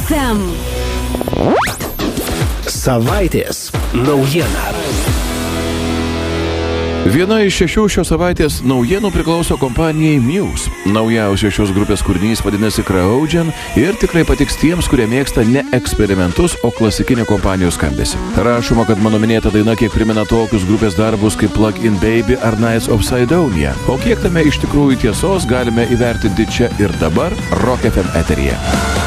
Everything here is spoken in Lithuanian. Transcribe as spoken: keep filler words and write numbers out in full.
ef em. Savaitės naujiena. Viena iš šešių šios savaitės naujienų priklauso kompanijai Muse. Naujausios šios grupės kūrinys vadinasi Cryogen ir tikrai patiks tiems, kurie mėgsta ne eksperimentus, o klasikinę kompanijos skambesį. Rašoma, kad mano minėta daina kiek primena tokius grupės darbus kaip Plug In Baby ar Nights of Sidonia. O kiek tame iš tikrųjų tiesos galime įvertinti čia ir dabar Rock ef em eteryje.